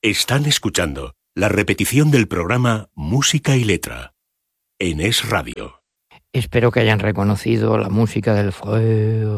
Están escuchando la repetición del programa Música y Letra en Es Radio. Espero que hayan reconocido la música del Frère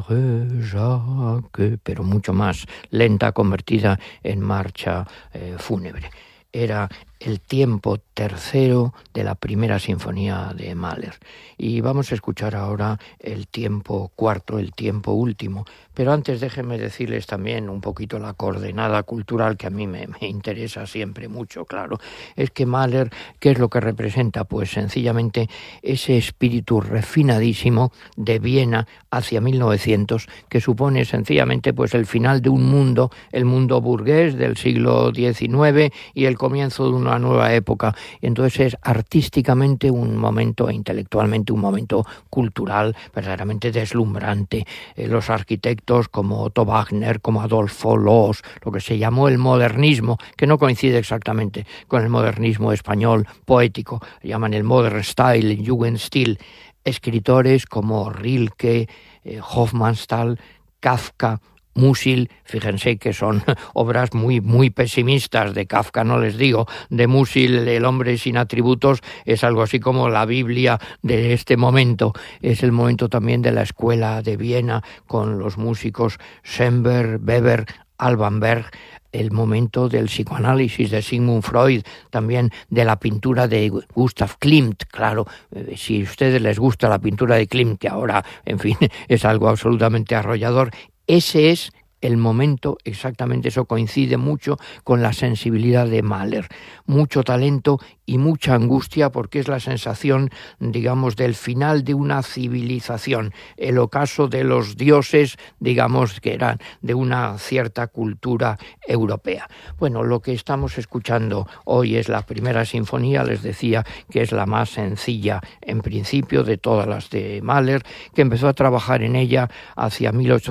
Jacques, pero mucho más lenta, convertida en marcha fúnebre. Era el tiempo tercero de la primera sinfonía de Mahler. Y vamos a escuchar ahora el tiempo cuarto, el tiempo último. Pero antes déjenme decirles también un poquito la coordenada cultural que a mí me interesa siempre mucho, claro. Es que Mahler, ¿qué es lo que representa? Pues sencillamente ese espíritu refinadísimo de Viena hacia 1900, que supone sencillamente pues el final de un mundo, el mundo burgués del siglo XIX y el comienzo de una nueva época. Entonces es artísticamente un momento e intelectualmente un momento cultural verdaderamente deslumbrante. Los arquitectos como Otto Wagner, como Adolfo Loos, lo que se llamó el modernismo, que no coincide exactamente con el modernismo español poético, llaman el Modern Style, el Jugendstil, escritores como Rilke, Hofmannsthal, Kafka, Musil, fíjense que son obras muy pesimistas. De Kafka no les digo, de Musil, El hombre sin atributos, es algo así como la Biblia de este momento. Es el momento también de la escuela de Viena con los músicos Schoenberg, Weber, Alban Berg, el momento del psicoanálisis de Sigmund Freud, también de la pintura de Gustav Klimt. Claro, si a ustedes les gusta la pintura de Klimt, que ahora, en fin, es algo absolutamente arrollador, ese es el momento, exactamente eso coincide mucho con la sensibilidad de Mahler. Mucho talento y mucha angustia porque es la sensación, digamos, del final de una civilización, el ocaso de los dioses, digamos, que eran de una cierta cultura europea. Bueno, lo que estamos escuchando hoy es la primera sinfonía, les decía que es la más sencilla en principio de todas las de Mahler, que empezó a trabajar en ella hacia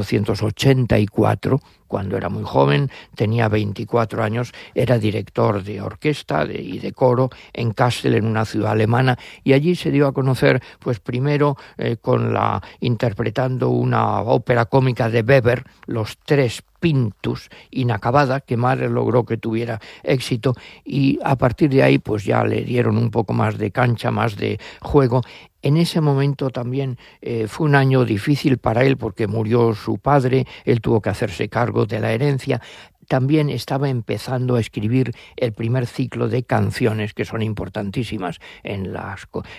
1884, cuando era muy joven, tenía 24 años, era director de orquesta y de coro en Kassel, en una ciudad alemana, y allí se dio a conocer, pues primero interpretando una ópera cómica de Weber, Los Tres Pintus, inacabada, que Mahler logró que tuviera éxito, y a partir de ahí pues ya le dieron un poco más de cancha, más de juego. En ese momento también fue un año difícil para él porque murió su padre, él tuvo que hacerse cargo de la herencia. También estaba empezando a escribir el primer ciclo de canciones que son importantísimas en la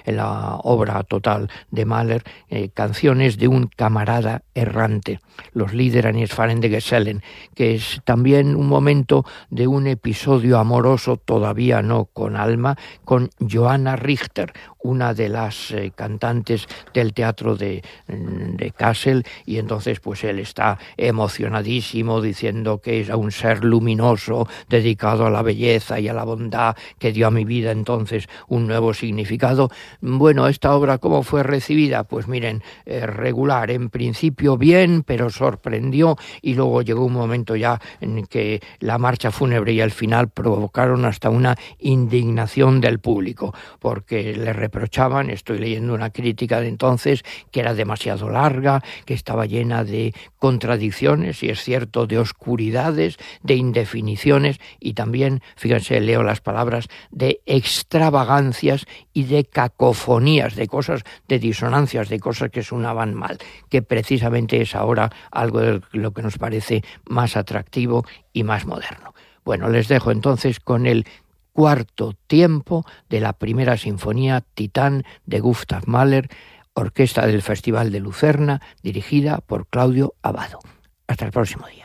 obra total de Mahler, canciones de un camarada errante, los Lieder eines fahrenden Gesellen, que es también un momento de un episodio amoroso, todavía no con alma, con Johanna Richter, una de las cantantes del teatro de Kassel, y entonces pues él está emocionadísimo diciendo que es un ser luminoso dedicado a la belleza y a la bondad que dio a mi vida entonces un nuevo significado. Bueno, esta obra ¿cómo fue recibida? Pues miren, regular, en principio bien, pero sorprendió, y luego llegó un momento ya en que la marcha fúnebre y el final provocaron hasta una indignación del público, porque le reprochaban, estoy leyendo una crítica de entonces, que era demasiado larga, que estaba llena de contradicciones, y es cierto, de oscuridades, de indefiniciones, y también, fíjense, leo las palabras, de extravagancias y de cacofonías, de cosas, de disonancias, de cosas que sonaban mal, que precisamente es ahora algo de lo que nos parece más atractivo y más moderno. Bueno, les dejo entonces con el cuarto tiempo de la primera sinfonía Titán de Gustav Mahler, orquesta del Festival de Lucerna, dirigida por Claudio Abbado. Hasta el próximo día.